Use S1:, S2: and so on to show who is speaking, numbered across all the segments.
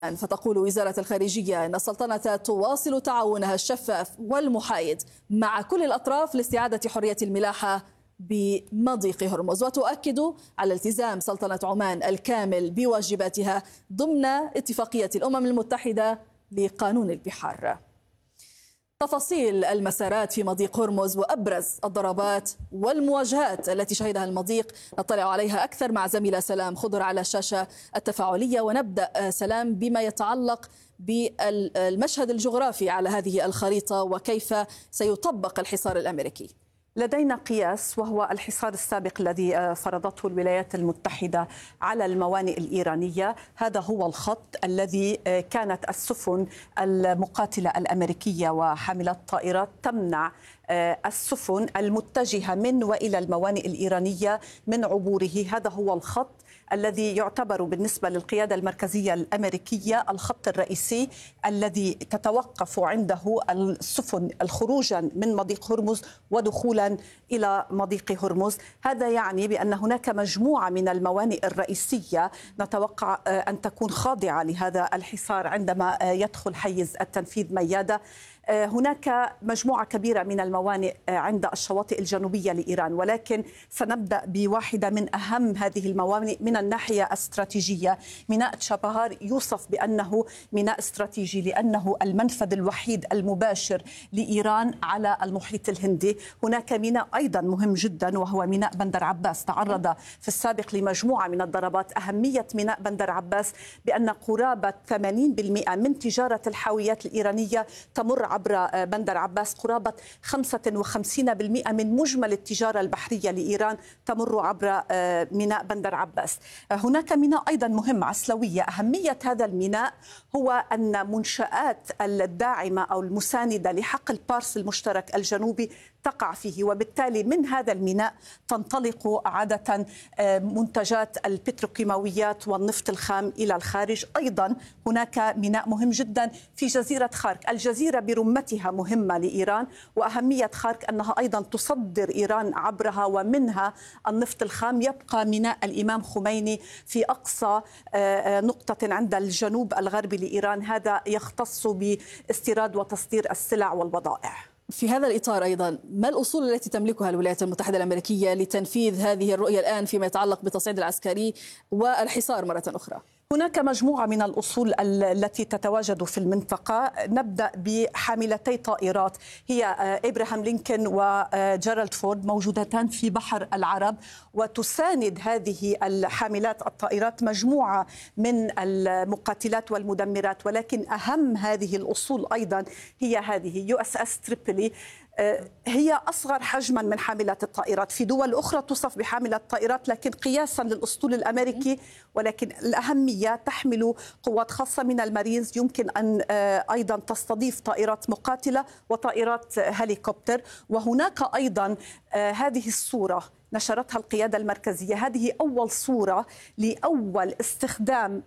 S1: فتقول وزارة الخارجية أن السلطنة تواصل تعاونها الشفاف والمحايد مع كل الأطراف لاستعادة حرية الملاحة بمضيق هرمز، وتؤكد على التزام سلطنة عمان الكامل بواجباتها ضمن اتفاقية الأمم المتحدة لقانون البحار. تفاصيل المسارات في مضيق هرمز وأبرز الضربات والمواجهات التي شهدها المضيق نطلع عليها أكثر مع زميلة سلام خضر على الشاشة التفاعلية. ونبدأ سلام بما يتعلق بالمشهد الجغرافي على هذه الخريطة وكيف سيطبق الحصار الأمريكي.
S2: لدينا قياس وهو الحصار السابق الذي فرضته الولايات المتحدة على الموانئ الإيرانية. هذا هو الخط الذي كانت السفن المقاتلة الأمريكية وحاملات الطائرات تمنع السفن المتجهة من وإلى الموانئ الإيرانية من عبوره. هذا هو الخط الذي يعتبر بالنسبة للقيادة المركزية الأمريكية الخط الرئيسي الذي تتوقف عنده السفن خروجا من مضيق هرمز ودخولا إلى مضيق هرمز. هذا يعني بأن هناك مجموعة من الموانئ الرئيسية نتوقع أن تكون خاضعة لهذا الحصار عندما يدخل حيز التنفيذ ميادة. هناك مجموعة كبيرة من الموانئ عند الشواطئ الجنوبية لإيران، ولكن سنبدأ بواحدة من أهم هذه الموانئ من الناحية الاستراتيجية. ميناء تشابهار يوصف بأنه ميناء استراتيجي لأنه المنفذ الوحيد المباشر لإيران على المحيط الهندي. هناك ميناء أيضا مهم جدا وهو ميناء بندر عباس، تعرض في السابق لمجموعة من الضربات. أهمية ميناء بندر عباس بأن قرابة 80% من تجارة الحاويات الإيرانية تمر عبر بندر عباس، قرابة 55% من مجمل التجارة البحرية لإيران تمر عبر ميناء بندر عباس. هناك ميناء أيضا مهم عسلوية. أهمية هذا الميناء هو أن منشآت الداعمة أو المساندة لحقل بارس المشترك الجنوبي تقع فيه، وبالتالي من هذا الميناء تنطلق عادة منتجات البتروكيماويات والنفط الخام إلى الخارج. أيضا هناك ميناء مهم جدا في جزيرة خارك. الجزيرة برمتها مهمة لإيران، وأهمية خارك أنها أيضا تصدر إيران عبرها ومنها النفط الخام. يبقى ميناء الإمام خميني في أقصى نقطة عند الجنوب الغربي لإيران، هذا يختص باستيراد وتصدير السلع والبضائع.
S1: في هذا الإطار أيضا ما الأصول التي تملكها الولايات المتحدة الأمريكية لتنفيذ هذه الرؤية الآن فيما يتعلق بالتصعيد العسكري والحصار مرة أخرى؟
S2: هناك مجموعة من الأصول التي تتواجد في المنطقة. نبدأ بحاملتي طائرات، هي إبراهام لينكولن وجيرالد فورد، موجودتان في بحر العرب، وتساند هذه الحاملات الطائرات مجموعة من المقاتلات والمدمرات. ولكن أهم هذه الأصول أيضا هي هذه USS تريبولي، هي أصغر حجما من حاملات الطائرات. في دول أخرى توصف بحاملة طائرات لكن قياسا للأسطول الأمريكي، ولكن الأهمية تحمل قوات خاصة من المارينز، يمكن أن أيضا تستضيف طائرات مقاتلة وطائرات هليكوبتر. وهناك أيضا هذه الصورة نشرتها القيادة المركزية، هذه أول صورة لأول استخدام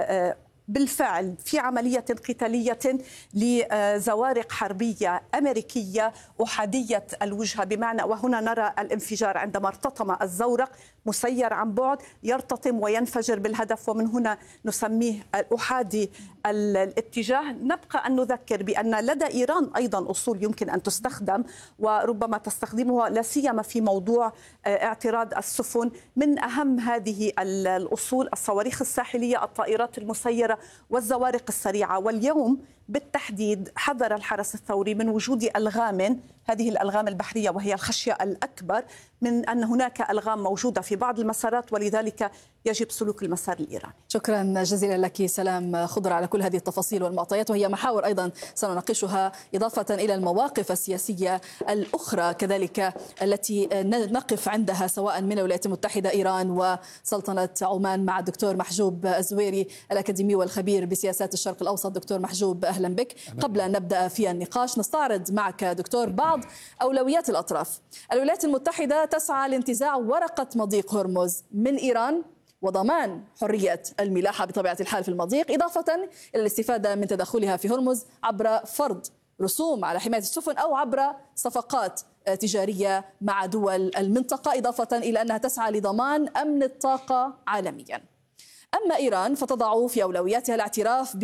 S2: بالفعل في عملية قتالية لزوارق حربية أمريكية أحادية الوجهة، بمعنى وهنا نرى الانفجار عندما ارتطم الزورق مسير عن بعد يرتطم وينفجر بالهدف، ومن هنا نسميه أحادي الاتجاه. نبقى أن نذكر بأن لدى إيران أيضا أصول يمكن أن تستخدم وربما تستخدمها لا سيما في موضوع اعتراض السفن. من أهم هذه الأصول الصواريخ الساحلية، الطائرات المسيرة والزوارق السريعة. واليوم بالتحديد حذر الحرس الثوري من وجود ألغام، هذه الألغام البحرية وهي الخشية الأكبر من أن هناك ألغام موجودة في بعض المسارات، ولذلك يجب سلوك المسار الإيراني.
S1: شكرا جزيلا لك سلام خضر على كل هذه التفاصيل والمعطيات، وهي محاور أيضا سنناقشها إضافة إلى المواقف السياسية الأخرى كذلك التي نقف عندها سواء من الولايات المتحدة، إيران وسلطنة عمان، مع الدكتور محجوب الزويري الأكاديمي والخبير بسياسات الشرق الأوسط. دكتور محجوب أهلا بك. قبل أن نبدأ في النقاش نستعرض معك دكتور بعض أولويات الأطراف. الولايات المتحدة تسعى لانتزاع ورقة مضيق هرمز من إيران وضمان حرية الملاحة بطبيعة الحال في المضيق، إضافة إلى الاستفادة من تدخلها في هرمز عبر فرض رسوم على حماية السفن أو عبر صفقات تجارية مع دول المنطقة، إضافة إلى أنها تسعى لضمان أمن الطاقة عالميا. أما إيران فتضع في أولوياتها الاعتراف